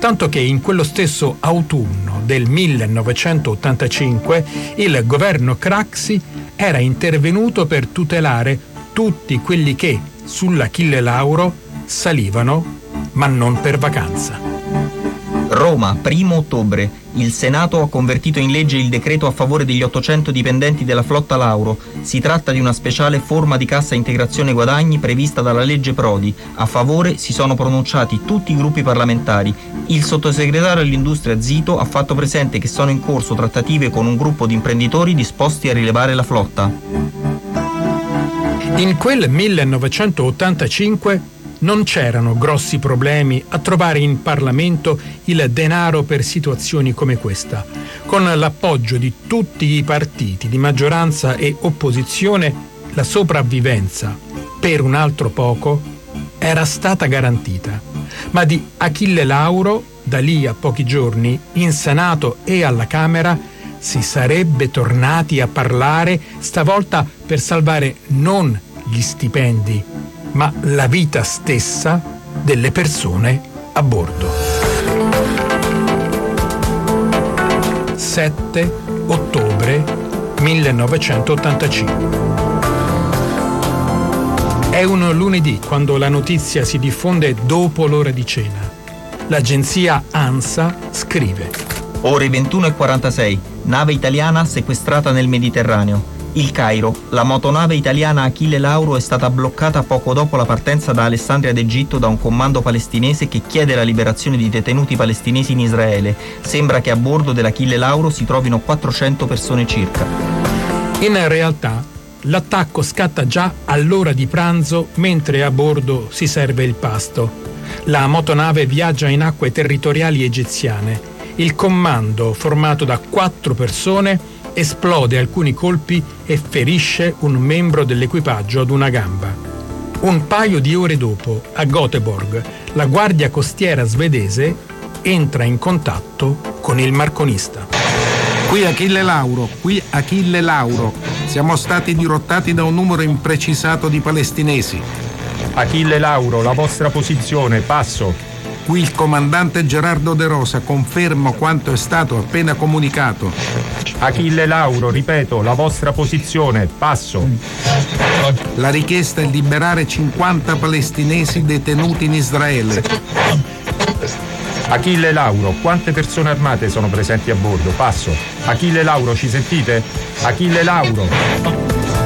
tanto che in quello stesso autunno del 1985 il governo Craxi era intervenuto per tutelare tutti quelli che sull'Achille Lauro salivano, ma non per vacanza. Roma, 1 ottobre. Il Senato ha convertito in legge il decreto a favore degli 800 dipendenti della flotta Lauro. Si tratta di una speciale forma di cassa integrazione guadagni prevista dalla legge Prodi. A favore si sono pronunciati tutti i gruppi parlamentari. Il sottosegretario all'industria Zito ha fatto presente che sono in corso trattative con un gruppo di imprenditori disposti a rilevare la flotta. In quel 1985 non c'erano grossi problemi a trovare in Parlamento il denaro per situazioni come questa. Con l'appoggio di tutti i partiti di maggioranza e opposizione, la sopravvivenza, per un altro poco, era stata garantita. Ma di Achille Lauro, da lì a pochi giorni, in Senato e alla Camera, si sarebbe tornati a parlare, stavolta per salvare non gli stipendi, ma la vita stessa delle persone a bordo. 7 ottobre 1985. È un lunedì quando la notizia si diffonde dopo l'ora di cena. L'agenzia ANSA scrive: Ore 21:46, nave italiana sequestrata nel Mediterraneo. Il Cairo, la motonave italiana Achille Lauro è stata bloccata poco dopo la partenza da Alessandria d'Egitto da un comando palestinese che chiede la liberazione di detenuti palestinesi in Israele. Sembra che a bordo dell'Achille Lauro si trovino 400 persone circa. In realtà, l'attacco scatta già all'ora di pranzo mentre a bordo si serve il pasto. La motonave viaggia in acque territoriali egiziane. Il comando, formato da 4 persone, esplode alcuni colpi e ferisce un membro dell'equipaggio ad una gamba. Un paio di ore dopo, a Göteborg, la guardia costiera svedese entra in contatto con il marconista. Qui Achille Lauro, qui Achille Lauro. Siamo stati dirottati da un numero imprecisato di palestinesi. Achille Lauro, la vostra posizione, passo. Qui il comandante Gerardo De Rosa, confermo quanto è stato appena comunicato. Achille Lauro, ripeto, la vostra posizione, passo. La richiesta è liberare 50 palestinesi detenuti in Israele. Achille Lauro, quante persone armate sono presenti a bordo? Passo. Achille Lauro, ci sentite? Achille Lauro.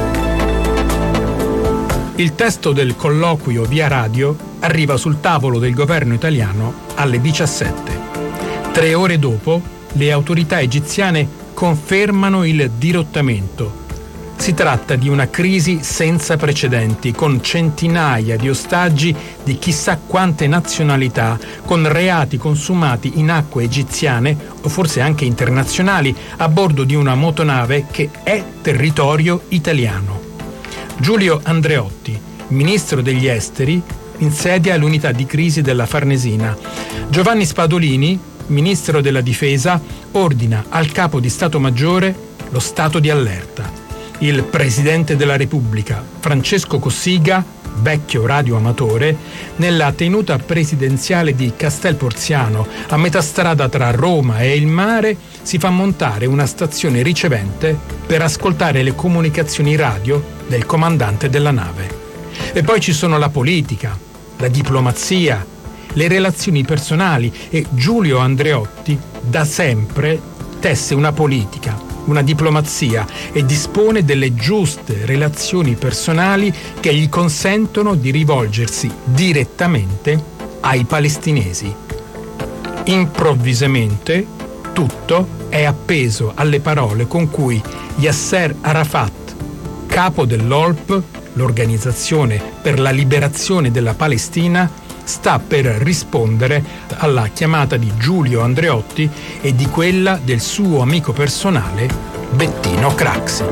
Il testo del colloquio via radio arriva sul tavolo del governo italiano alle 17. 3 ore dopo, le autorità egiziane confermano il dirottamento. Si tratta di una crisi senza precedenti, con centinaia di ostaggi di chissà quante nazionalità, con reati consumati in acque egiziane o forse anche internazionali, a bordo di una motonave che è territorio italiano. Giulio Andreotti, ministro degli esteri, insedia l'unità di crisi della Farnesina. Giovanni Spadolini, ministro della difesa, ordina al capo di Stato Maggiore lo stato di allerta. Il presidente della Repubblica, Francesco Cossiga, vecchio radioamatore, nella tenuta presidenziale di Castel Porziano, a metà strada tra Roma e il mare, si fa montare una stazione ricevente per ascoltare le comunicazioni radio del comandante della nave. E poi ci sono la politica, la diplomazia, le relazioni personali e Giulio Andreotti da sempre tesse una politica, una diplomazia e dispone delle giuste relazioni personali che gli consentono di rivolgersi direttamente ai palestinesi. Improvvisamente tutto è appeso alle parole con cui Yasser Arafat, capo dell'OLP, l'Organizzazione per la Liberazione della Palestina, sta per rispondere alla chiamata di Giulio Andreotti e di quella del suo amico personale Bettino Craxi.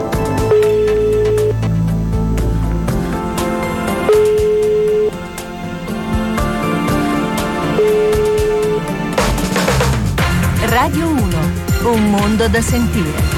Radio 1, un mondo da sentire.